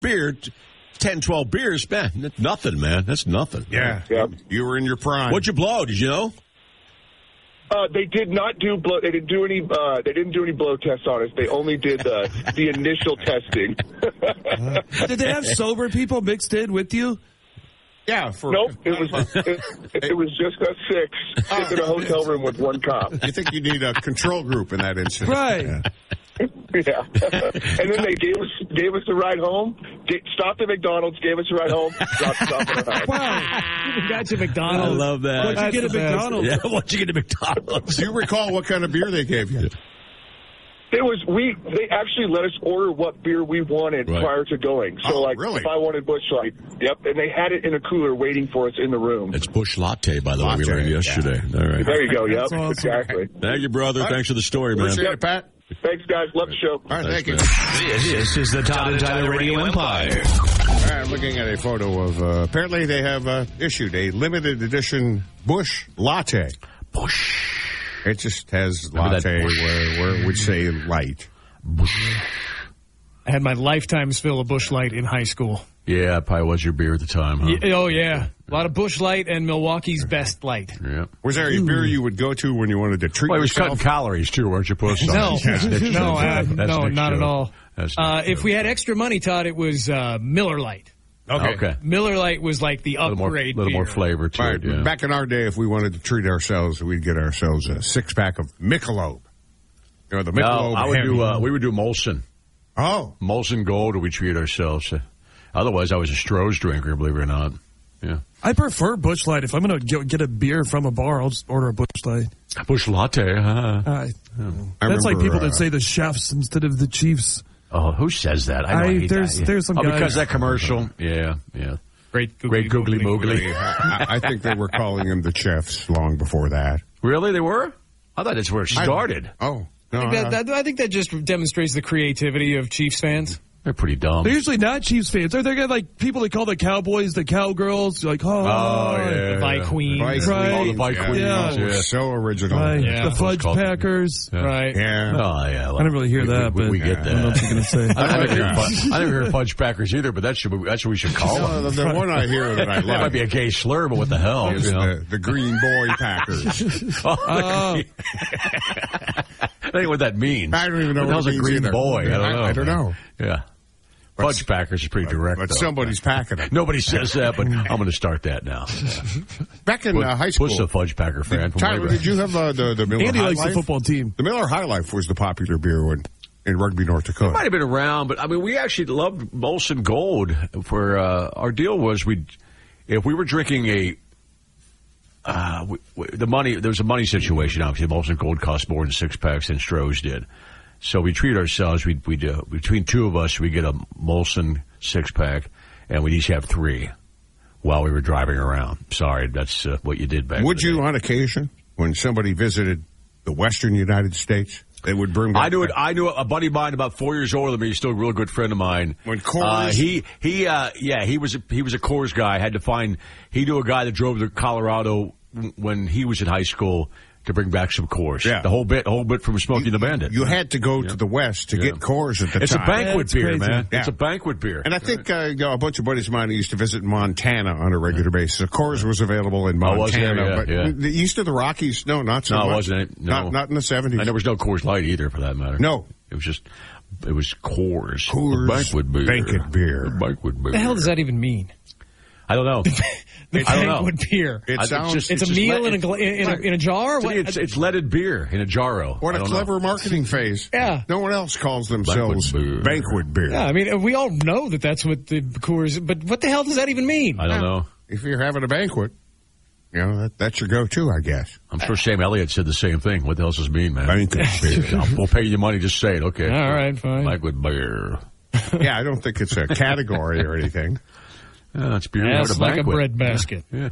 beer, 10, 12 beers, man, that's nothing, man. That's nothing. Yeah. Yep. You were in your prime. What'd you blow? Did you know? They did not do blow. They didn't do any. They didn't do any blow tests on us. They only did the initial testing. Did they have sober people mixed in with you? Yeah. Nope. It was just us six sitting in a hotel room with one cop. You think you need a control group in that instance? Right. Yeah. Yeah. And then they gave us a ride home. Stopped at McDonald's, gave us a ride home. Dropped us off at our house. Wow. You got to McDonald's. I love that. What'd you get at McDonald's? Yeah, what'd you get at McDonald's? Do you recall what kind of beer they gave you? They actually let us order what beer we wanted prior to going. So, really? if I wanted Busch Light, yep, and they had it in a cooler waiting for us in the room. It's Busch Latte, by the way. We learned yesterday. Yeah. All right. There you go. Yep, awesome. exactly. Thank you, brother. Thanks for the story, man. Appreciate it, Pat. Thanks, guys. Love the show. All right, thank you. This is the Todd and Tyler Radio Empire. All right, I'm looking at a photo of, apparently they have issued a limited edition Busch Latte. Busch. It just has Remember that latte Busch? where it would say light. I had my lifetime's fill of Busch Light in high school. Yeah, it probably was your beer at the time, huh? Oh, yeah. A lot of Busch Light and Milwaukee's Best Light. Yeah. Was there a beer you would go to when you wanted to treat Well, he was yourself? cutting calories, too, weren't you, Post? No, That's Nick's no, joke. That's no, Nick's not joke. at all. That's Nick's If joke. we had extra money, Todd, it was Miller Lite. Okay. Miller Lite was like the A upgrade little more beer. flavor to All right, it, yeah. back in our day, if we wanted to treat ourselves, we'd get ourselves a 6-pack of Michelob. You know, the Michelob I would Heavy. we would do Molson. Oh. Molson Gold, or we treat ourselves. Otherwise, I was a Stroh's drinker, believe it or not. Yeah. I prefer Busch Light. If I'm going to get a beer from a bar, I'll just order a Busch Light. Busch Latte, huh? I That's like remember, people that say the chefs instead of the chiefs. Oh, who says that? I hate there's that. there's some guys. Because that commercial. Yeah. Great Great googly moogly. I think they were calling them the chefs long before that. Really, they were? I thought that's where it started. Oh. No, I think that just demonstrates the creativity of Chiefs fans. They're pretty dumb. They're usually not Chiefs fans. They're like people that call the Cowboys the Cowgirls. Like, The Vi Queens. Right. Oh, the Vi Queens. Yeah. So original. Right. Yeah. The Fudge Packers. Yeah. Right. Yeah. Oh, yeah. Well, I didn't really hear that, but we get I don't know what that. you're going to say. I never hear Fudge Packers either, but that's what we should call No, them. the one I hear that I That might like be a gay slur, but what the hell? is You know? the Green Boy Packers. I don't know what that means. I don't even know what the hell's what it a means green either. boy. I don't know. I don't know. Yeah. Fudge Packers is pretty direct, But though. somebody's packing them. Nobody says that, but I'm going to start that now. Back in high school. What's a Fudge Packer fan from Tyler, way did back? you have the Miller Andy High likes Life? the football team. The Miller High Life was the popular beer in Rugby, North Dakota. It might have been around, but I mean, we actually loved Molson Gold. For our deal was if we were drinking the money, there was a money situation. Obviously, Molson Gold cost more than 6-packs than Stroh's did. So we treat ourselves. We between two of us, we get a Molson 6-pack, and we each have 3 while we were driving around. Sorry, that's what you did back. Would in the you, day. on occasion, when somebody visited the Western United States, they would bring back? I knew a buddy of mine about 4 years older than me. He's still a real good friend of mine. When Coors, he was a Coors guy. He knew a guy that drove to Colorado when he was in high school to bring back some Coors. Yeah. The whole bit from Smokey the Bandit. You had to go to the West to get Coors at the It's time. a banquet That's beer, crazy. man. Yeah. It's a banquet beer. And I think a bunch of buddies of mine who used to visit Montana on a regular basis. Of Coors was available in Oh, was Montana, there? but Yeah. the east of the Rockies, no, not so No, it much. wasn't it? No. Not in the 70s. And there was no Coors Light either, for that matter. No. It was Coors. Coors A banquet beer. banquet beer. A banquet beer. What the hell does that even mean? I don't know. The I don't know. banquet beer. It sounds... It's a meal in a jar? To me, it's leaded beer in a jarro. What I a don't clever know. marketing phase. Yeah. No one else calls themselves banquet beer. Yeah, I mean, we all know that that's what the Coors... But what the hell does that even mean? I don't know. If you're having a banquet, you know, that's your go-to, I guess. I'm sure Sam Elliott said the same thing. What the hell does this mean, man? Banquet beer. We'll pay you money. Just say it. Okay. All right, fine. Banquet beer. Yeah, I don't think it's a category or anything. Yeah, it's beer you Yeah, have at it's a like a banquet. bread basket. Yeah.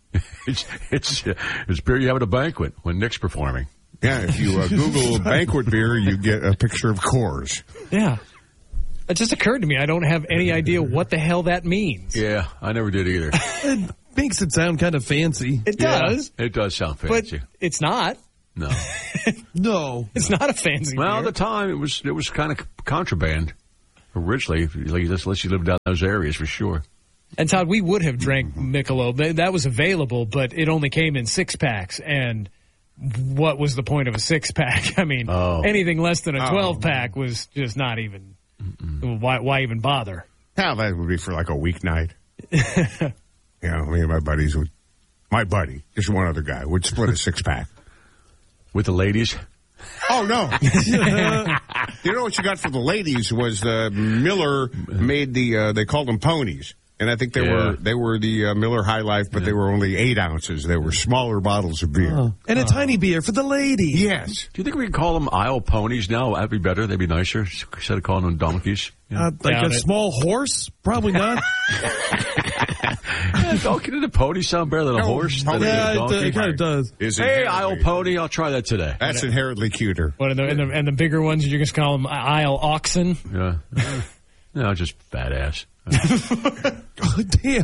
It's beer you have at a banquet when Nick's performing. Yeah, if you Google banquet beer, you get a picture of Coors. Yeah. It just occurred to me. I don't have any idea what the hell that means. Yeah, I never did either. It makes it sound kind of fancy. It does, It does sound but fancy. it's not. No. No. It's not a fancy Well, beer. at the time, it was kind of contraband originally, unless you live down those areas for sure. And Todd, we would have drank Michelob. That was available, but it only came in 6-packs. And what was the point of a 6-pack? I mean, anything less than a 12-pack was just not even. Why even bother? Hell, that would be for like a weeknight. Me and my buddies would. My buddy, just one other guy, would split a 6-pack. With the ladies? Oh, no. You know what you got for the ladies was Miller made they called them ponies. And I think they were the Miller High Life, but they were only 8 ounces. They were smaller bottles of beer. And a tiny beer for the ladies. Yes. Do you think we can call them aisle ponies now? That'd be better. They'd be nicer instead of calling them donkeys. Like a small horse? Probably not. Did a pony sound better than a horse? It kind of does. Hey, aisle pony. I'll try that today. That's inherently cuter. What, and the bigger ones, you just call them aisle oxen? Yeah. No, just fat ass. Oh, damn.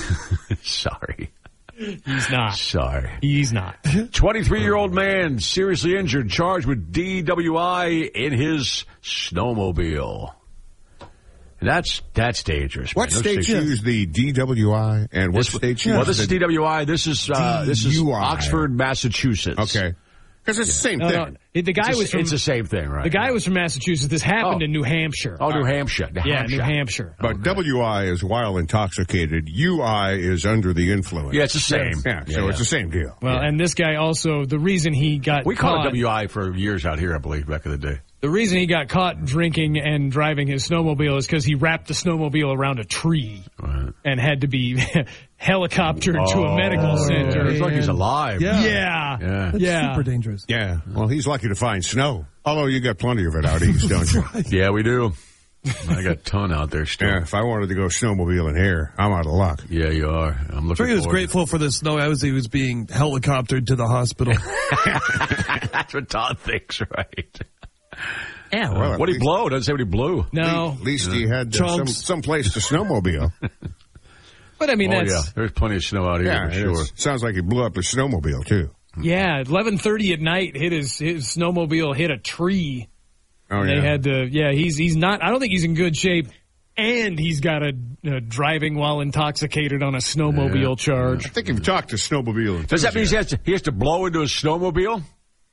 Sorry. He's not. Sorry. He's not. 23-year-old man seriously injured, charged with DWI in his snowmobile. That's dangerous. What man. states use the DWI and what states use this is DWI. This is Oxford, Massachusetts. Okay. Because it's the same thing. No. The guy was from, it's the same thing, right? The guy was from Massachusetts. This happened in New Hampshire. Oh, New Hampshire. New Hampshire. But WI is while intoxicated. UI is under the influence. Yeah, it's the same. So it's the same deal. Well, and this guy also, the reason he got We called it WI for years out here, I believe, back in the day. The reason he got caught drinking and driving his snowmobile is because he wrapped the snowmobile around a tree and had to be helicoptered to a medical center. It's like he's alive. Yeah. That's super dangerous. Yeah. Well, he's lucky to find snow. Although you got plenty of it out east, don't you? Yeah, we do. I got a ton out there still. Yeah, if I wanted to go snowmobiling here, I'm out of luck. Yeah, you are. I'm looking He was grateful for the snow as he was being helicoptered to the hospital. That's what Todd thinks, right? Yeah. Well, what did he blow? Doesn't say what he blew. No. At least he had some place to snowmobile. But I mean, there's plenty of snow out here for sure. Sounds like he blew up his snowmobile, too. Yeah, at 11:30 at night, his snowmobile hit a tree. Oh, They had to, he's not, I don't think he's in good shape. And he's got a driving while intoxicated on a snowmobile charge. I think if you talk to snowmobile, does that mean he has to blow into a snowmobile?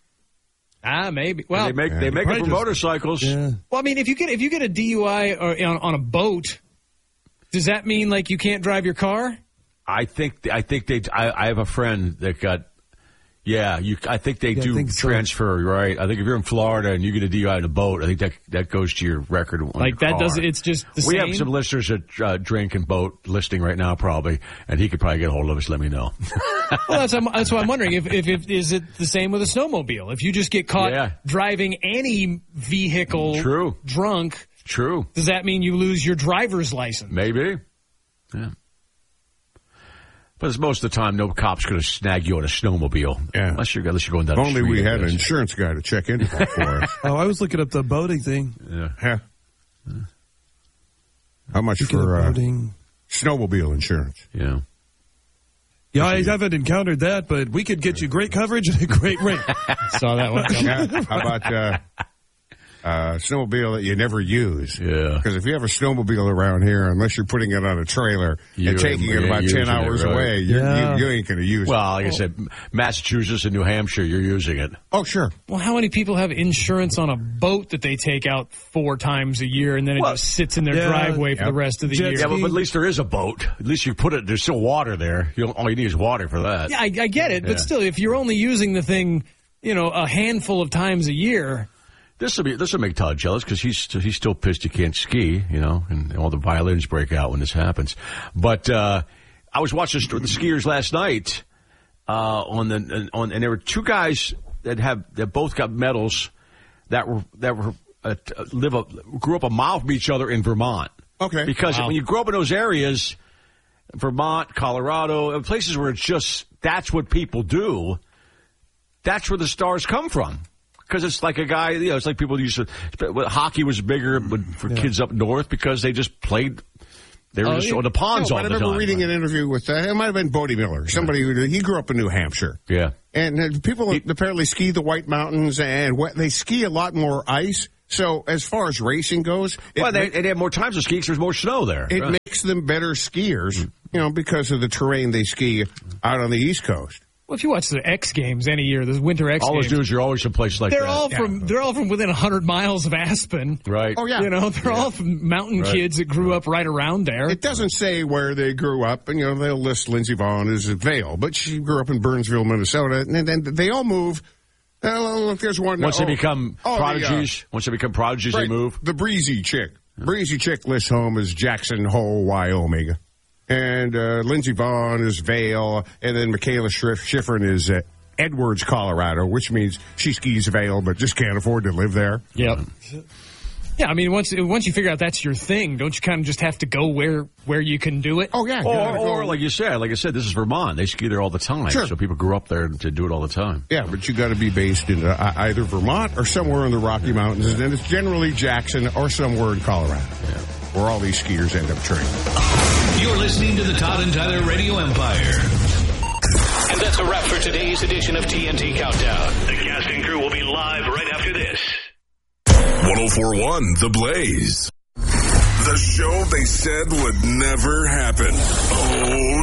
Maybe. Well, they make it for motorcycles. Yeah. Well, I mean, if you get a DUI on a boat, does that mean like you can't drive your car? I have a friend that got. Yeah, I think they do transfer, right? I think if you're in Florida and you get a DUI in a boat, I think that goes to your record on like your that car. it's just the we same? have some listeners that drink and boat listening right now probably, and he could probably get a hold of us. Let me know. Well, that's what I'm wondering. If is it the same with a snowmobile? If you just get caught driving any vehicle drunk, does that mean you lose your driver's license? Maybe. Yeah. But most of the time, no cop's going to snag you on a snowmobile. Yeah. Unless you're going down the street. Only we had an insurance guy to check into that for us. Oh, I was looking up the boating thing. Yeah. How much for snowmobile insurance? Yeah. Yeah, I haven't encountered that, but we could get you great coverage at a great rate. Saw that one coming. How about snowmobile that you never use? Yeah. Because if you have a snowmobile around here, unless you're putting it on a trailer and taking it about 10 hours away, you ain't going to use it. Well, like I said, Massachusetts and New Hampshire, you're using it. Oh, sure. Well, how many people have insurance on a boat that they take out 4 times a year and then it just sits in their driveway for the rest of the year? Yeah, but at least there is a boat. At least you put it, there's still water there. All you need is water for that. Yeah, I get it. But still, if you're only using the thing, a handful of times a year. This will make Todd jealous because he's still pissed he can't ski, and all the violins break out when this happens. But I was watching the skiers last night and there were 2 guys that both got medals that grew up a mile from each other in Vermont. Okay, because when you grow up in those areas, Vermont, Colorado, places where that's what people do. That's where the stars come from. Because it's like a guy, it's like people used to. Hockey was bigger for kids up north because they just played. They were just on the ponds all the time. I remember reading an interview with it might have been Bodie Miller, somebody he grew up in New Hampshire. Yeah, and people apparently ski the White Mountains, and they ski a lot more ice, So as far as racing goes, they have more times to ski because there's more snow there. It makes them better skiers, because of the terrain they ski out on the East Coast. Well, if you watch the X Games any year, the Winter X Games, all those dudes are always someplace like they're that. They're all from within 100 miles of Aspen. Right. Oh, yeah. They're all from mountain kids that grew up right around there. It doesn't say where they grew up, and, they'll list Lindsey Vonn as at Vail, but she grew up in Burnsville, Minnesota, and then they all move. There's one. Once they become prodigies, right, they move. The Breezy chick. Breezy chick lists home as Jackson Hole, Wyoming. And Lindsey Vonn is Vail, and then Michaela Schifrin is Edwards, Colorado, which means she skis Vail but just can't afford to live there. Yep. Yeah, I mean, once you figure out that's your thing, don't you kind of just have to go where you can do it? Oh, yeah. Or like I said, this is Vermont. They ski there all the time. Sure. So people grew up there to do it all the time. Yeah, but you got to be based in either Vermont or somewhere in the Rocky Mountains, and it's generally Jackson or somewhere in Colorado, where all these skiers end up training. You're listening to the Todd and Tyler Radio Empire. And that's a wrap for today's edition of TNT Countdown. The cast and crew will be live right after this. 104.1 The Blaze. The show they said would never happen. Oh,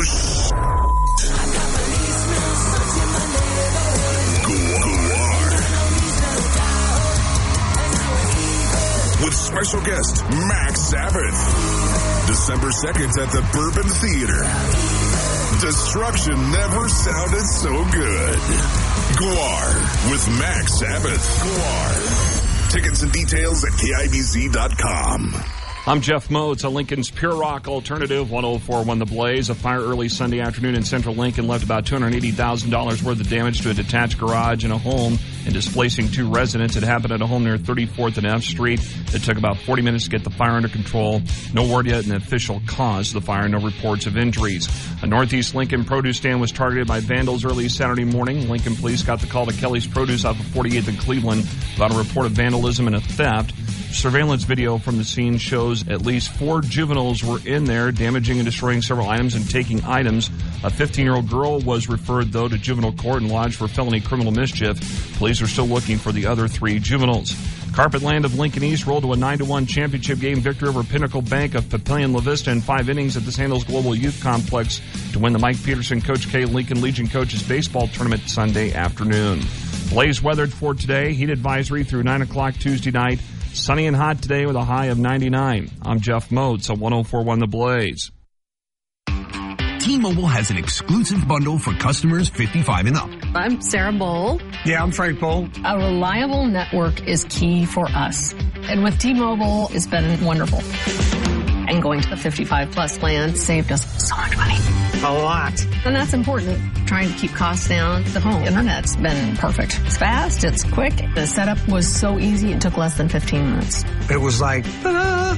with special guest Max Sabbath. December 2nd at the Bourbon Theater. Destruction never sounded so good. Guar with Max Sabbath. Guar. Tickets and details at KIBZ.com. I'm Jeff Moats, a Lincoln's Pure Rock Alternative, 104.1 The Blaze. A fire early Sunday afternoon in central Lincoln left about $280,000 worth of damage to a detached garage and a home and displacing 2 residents. It happened at a home near 34th and F Street. It took about 40 minutes to get the fire under control. No word yet an official cause of the fire. No reports of injuries. A Northeast Lincoln produce stand was targeted by vandals early Saturday morning. Lincoln police got the call to Kelly's Produce off of 48th and Cleveland about a report of vandalism and a theft. Surveillance video from the scene shows at least 4 juveniles were in there, damaging and destroying several items and taking items. A 15-year-old girl was referred, though, to juvenile court and lodged for felony criminal mischief. Police are still looking for the other 3 juveniles. Carpet Land of Lincoln East rolled to a 9-1 championship game victory over Pinnacle Bank of Papillion La Vista in 5 innings at the Sandals Global Youth Complex to win the Mike Peterson Coach K Lincoln Legion Coaches Baseball Tournament Sunday afternoon. Blaze weathered for today. Heat advisory through 9 o'clock Tuesday night. Sunny and hot today with a high of 99. I'm Jeff Moats on 104.1 The Blaze. T-Mobile has an exclusive bundle for customers 55 and up. I'm Sarah Bowl. Yeah, I'm Frank Bowl. A reliable network is key for us. And with T-Mobile, it's been wonderful. And going to the 55-plus plan saved us so much money. A lot. And that's important. Trying to keep costs down. The home internet's been perfect. It's fast. It's quick. The setup was so easy. It took less than 15 minutes. It was like, ta-da!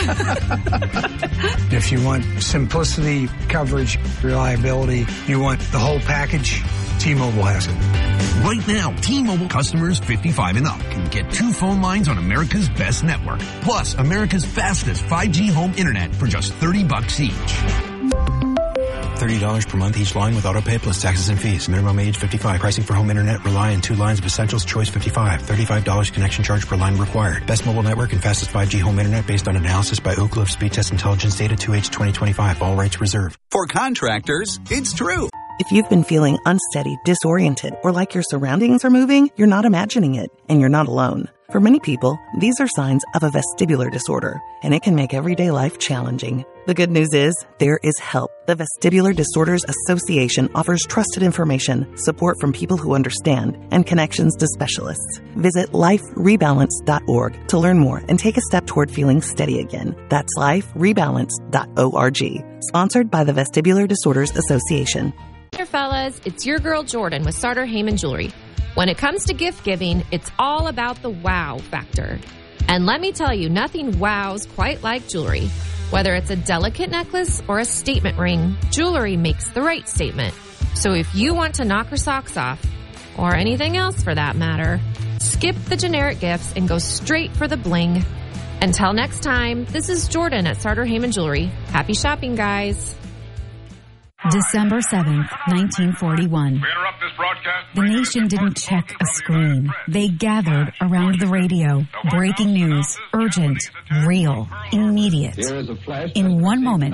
If you want simplicity, coverage, reliability, you want the whole package, T-Mobile has it. Right now, T-Mobile customers 55 and up can get 2 phone lines on America's best network, plus America's fastest 5G home internet for just $30 each. $30 per month each line with auto pay plus taxes and fees. Minimum age 55. Pricing for home internet rely on 2 lines of Essentials Choice 55. $35 connection charge per line required. Best mobile network and fastest 5G home internet based on analysis by Oak Cliff Speed Test Intelligence data 2H 2025. All rights reserved. For contractors, it's true. If you've been feeling unsteady, disoriented, or like your surroundings are moving, you're not imagining it, and you're not alone. For many people, these are signs of a vestibular disorder, and it can make everyday life challenging. The good news is, there is help. The Vestibular Disorders Association offers trusted information, support from people who understand, and connections to specialists. Visit liferebalance.org to learn more and take a step toward feeling steady again. That's liferebalance.org. Sponsored by the Vestibular Disorders Association. Hey, fellas, it's your girl Jordan with Sartor Heyman Jewelry. When it comes to gift giving, it's all about the wow factor. And let me tell you, nothing wows quite like jewelry. Whether it's a delicate necklace or a statement ring, jewelry makes the right statement. So if you want to knock her socks off, or anything else for that matter, skip the generic gifts and go straight for the bling. Until next time, this is Jordan at Sartor Heyman Jewelry. Happy shopping, guys. December 7th, 1941. The nation didn't check a screen. They gathered around the radio. Breaking news. Urgent. Real. Immediate. In one moment,